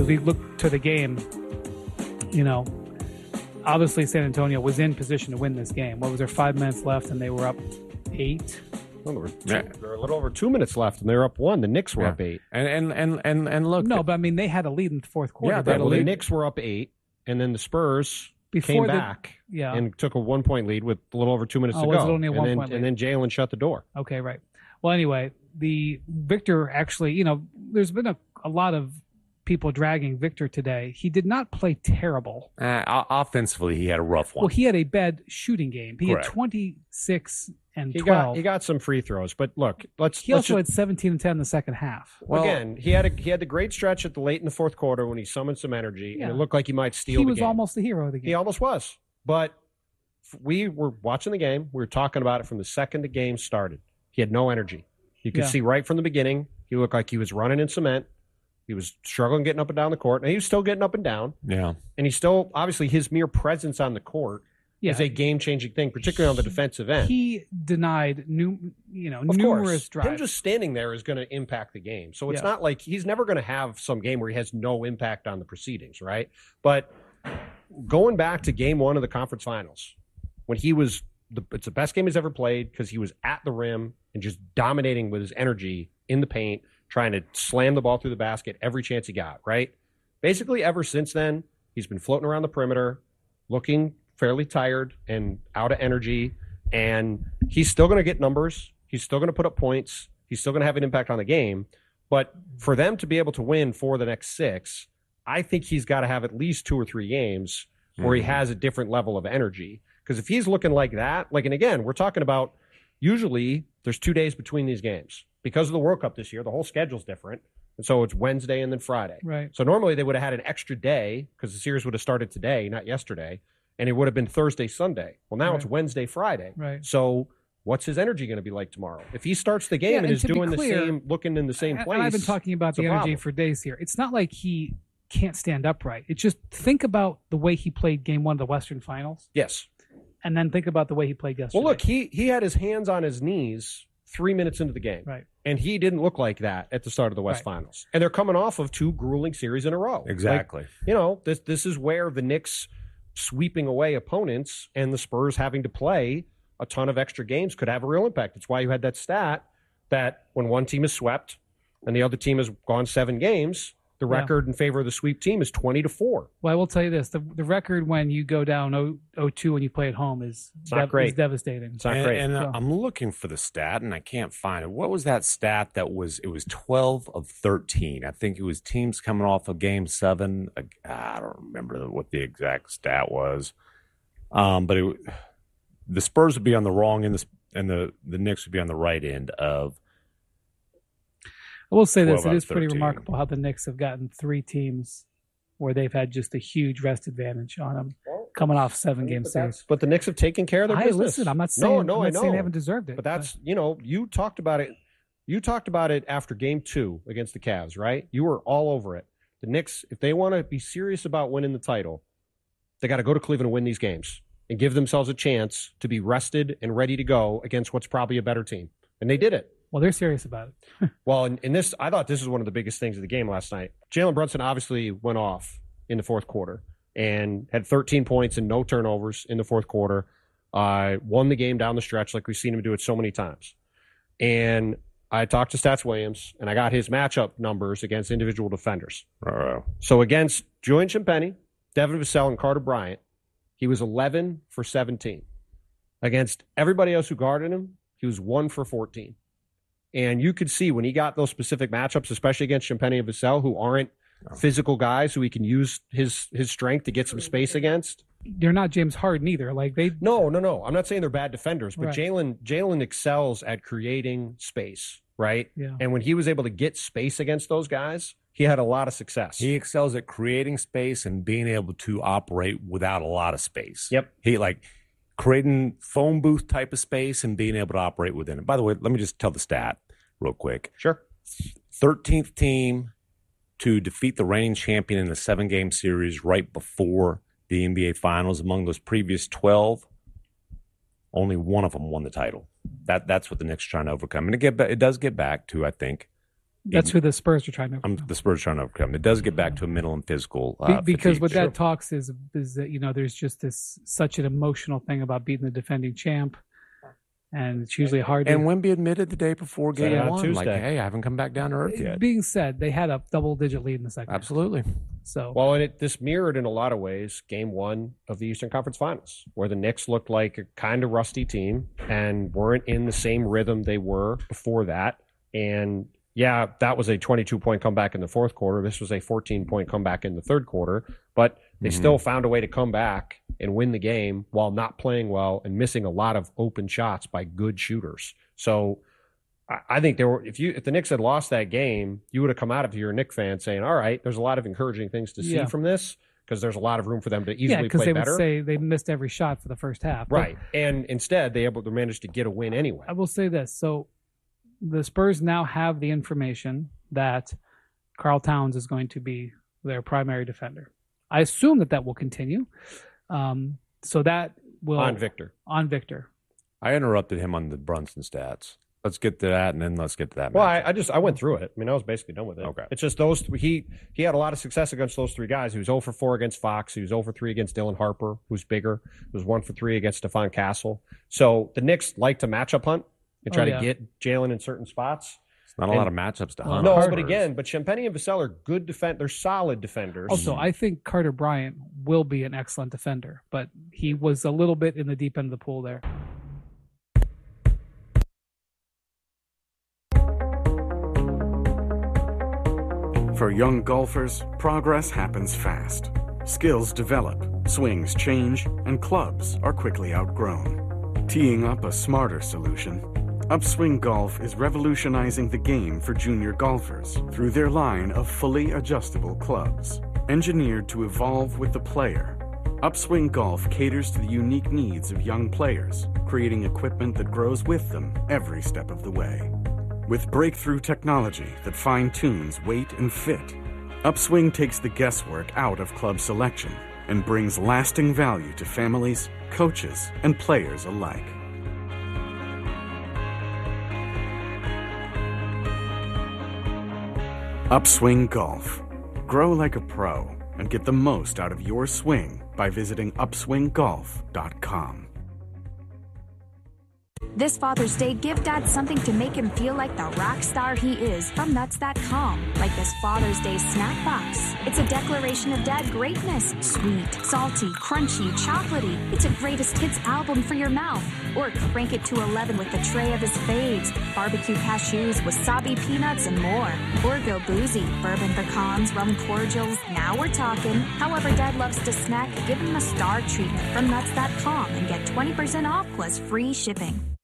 as we look to the game, obviously San Antonio was in position to win this game. What was there, 5 minutes left, and they were up 8? Well, there were a little over 2 minutes left, and they were up 1. The Knicks were up 8. And look. No, but I mean, they had a lead in the fourth quarter. Yeah, the Knicks were up 8, and then the Spurs came back and took a 1-point lead with a little over 2 minutes to go. Was it only a 1-point lead? And then Jalen shut the door. Okay, right. Well, anyway, the Victor actually, there's been a lot of people dragging Victor today. He did not play terrible. Offensively, he had a rough one. Well, he had a bad shooting game. He had 26 and 12. He got some free throws, but look, he also had 17 and 10 in the second half. Well, again, he had the great stretch at the late in the fourth quarter when he summoned some energy, and it looked like he might steal the game. He was almost the hero of the game. He almost was. But we were watching the game. We were talking about it from the second the game started. He had no energy. You could see right from the beginning, he looked like he was running in cement. He was struggling getting up and down the court. And he was still getting up and down. Yeah. And he's still, obviously, his mere presence on the court is a game-changing thing, particularly on the defensive end. He denied numerous drives. Him just standing there is going to impact the game. So it's not like he's never going to have some game where he has no impact on the proceedings, right? But going back to game 1 of the conference finals, when he was it's the best game he's ever played because he was at the rim and just dominating with his energy in the paint, trying to slam the ball through the basket every chance he got, right? Basically, ever since then, he's been floating around the perimeter, looking fairly tired and out of energy, and he's still going to get numbers. He's still going to put up points. He's still going to have an impact on the game. But for them to be able to win for the next 6, I think he's got to have at least 2 or 3 games where he has a different level of energy. Because if he's looking like that, and again, we're talking about usually there's 2 days between these games. Because of the World Cup this year, the whole schedule's different. And so it's Wednesday and then Friday. Right. So normally they would have had an extra day because the series would have started today, not yesterday, and it would have been Thursday, Sunday. Well, now it's Wednesday, Friday. Right. So what's his energy going to be like tomorrow? If he starts the game and is doing the same, looking in the same place. And I've been talking about the energy for days here. It's not like he can't stand upright. It's just think about the way he played game 1 of the Western Finals. Yes. And then think about the way he played yesterday. Well, look, he had his hands on his knees 3 minutes into the game. Right. And he didn't look like that at the start of the West Finals. And they're coming off of 2 grueling series in a row. Exactly. This is where the Knicks sweeping away opponents and the Spurs having to play a ton of extra games could have a real impact. That's why you had that stat that when one team is swept and the other team has gone 7 games, the record in favor of the sweep team is 20-4. Well, I will tell you this. The record when you go down 0-2 when you play at home is great. Is devastating. It's not great. And I'm looking for the stat, and I can't find it. What was that stat that was – it was 12 of 13. I think it was teams coming off of Game 7. I don't remember what the exact stat was. But the Spurs would be on the wrong end, and the Knicks would be on the right end of – I will say this, it is pretty remarkable how the Knicks have gotten 3 teams where they've had just a huge rest advantage on them coming off 7-game series. But the Knicks have taken care of their business. Listen, I'm not saying, saying they haven't deserved it. But that's, you talked about it. You talked about it after game 2 against the Cavs, right? You were all over it. The Knicks, if they want to be serious about winning the title, they got to go to Cleveland and win these games and give themselves a chance to be rested and ready to go against what's probably a better team. And they did it. Well, they're serious about it. Well, in this, I thought this was one of the biggest things of the game last night. Jalen Brunson obviously went off in the fourth quarter and had 13 points and no turnovers in the fourth quarter. Won the game down the stretch like we've seen him do it so many times. And I talked to Stats Williams, and I got his matchup numbers against individual defenders. So against Julian Champagnie, Devin Vassell, and Carter Bryant, he was 11 for 17. Against everybody else who guarded him, he was 1 for 14. And you could see when he got those specific matchups, especially against Champagnie and Vassell, who aren't physical guys who he can use his strength to get some space against. They're not James Harden either. No. I'm not saying they're bad defenders, but Jalen excels at creating space, right? Yeah. And when he was able to get space against those guys, he had a lot of success. He excels at creating space and being able to operate without a lot of space. Yep. He creating phone booth type of space and being able to operate within it. By the way, let me just tell the stat real quick. Sure. 13th team to defeat the reigning champion in the 7-game series right before the NBA Finals. Among those previous 12, only one of them won the title. That's what the Knicks are trying to overcome. And it does get back to, I think, That's who the Spurs are trying to overcome. The Spurs trying to overcome. It does get back to a mental and physical because fatigue. what that talks is that there's just such an emotional thing about beating the defending champ, and it's usually hard. And Wemby admitted the day before game one, Tuesday. like, "Hey, I haven't come back down to earth yet." Being said, they had a double-digit lead in the second. Absolutely. So and this mirrored in a lot of ways game one of the Eastern Conference Finals, where the Knicks looked like a kind of rusty team and weren't in the same rhythm they were before that. And yeah, that was a 22-point comeback in the fourth quarter. This was a 14-point comeback in the third quarter, but they still found a way to come back and win the game while not playing well and missing a lot of open shots by good shooters. So I think if the Knicks had lost that game, you would have come out of here, a Knicks fan, saying, all right, there's a lot of encouraging things to see from this, because there's a lot of room for them to easily play better. Yeah, because they would say they missed every shot for the first half. Right. And instead, they managed to get a win anyway. I will say this. So the Spurs now have the information that Karl Towns is going to be their primary defender. I assume that will continue. So that will... On Victor. I interrupted him on the Brunson stats. Let's get to that, and then let's get to that. Well, I went through it. I mean, I was basically done with it. Okay. It's just those he had a lot of success against those three guys. He was 0 for 4 against Fox. He was 0 for 3 against Dylan Harper, who's bigger. He was 1 for 3 against Stephon Castle. So the Knicks like to matchup hunt and try to get Jalen in certain spots. It's not a lot of matchups to hunt. No, but Champagnie and Vassell are good they're solid defenders. Also, I think Carter Bryant will be an excellent defender, but he was a little bit in the deep end of the pool there. For young golfers, progress happens fast. Skills develop, swings change, and clubs are quickly outgrown. Teeing up a smarter solution, Upswing Golf is revolutionizing the game for junior golfers through their line of fully adjustable clubs. Engineered to evolve with the player, Upswing Golf caters to the unique needs of young players, creating equipment that grows with them every step of the way. With breakthrough technology that fine-tunes weight and fit, Upswing takes the guesswork out of club selection and brings lasting value to families, coaches, and players alike. Upswing Golf. Grow like a pro and get the most out of your swing by visiting upswinggolf.com. This Father's Day, give Dad something to make him feel like the rock star he is from Nuts.com. Like this Father's Day snack box. It's a declaration of dad greatness. Sweet, salty, crunchy, chocolatey. It's a greatest hits album for your mouth. Or crank it to 11 with a tray of his faves. Barbecue cashews, wasabi peanuts, and more. Or go boozy. Bourbon pecans, rum cordials. Now we're talking. However Dad loves to snack, give him a star treatment from Nuts.com and get 20% off plus free shipping.